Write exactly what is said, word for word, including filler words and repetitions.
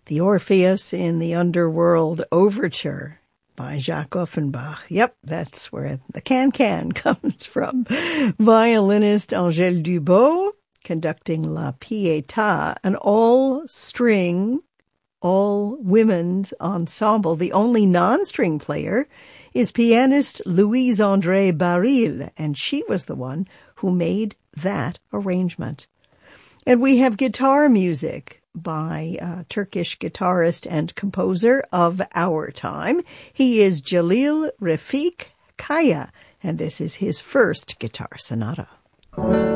The Orpheus in the Underworld Overture by Jacques Offenbach. Yep, that's where the can-can comes from. Violinist Angèle Dubot conducting La Pietà, an all-string, all-women's ensemble. The only non-string player is pianist Louise-André Baril, and she was the one who made that arrangement. And we have guitar music by a Turkish guitarist and composer of our time. He is Jalil Refik Kaya, and this is his first guitar sonata.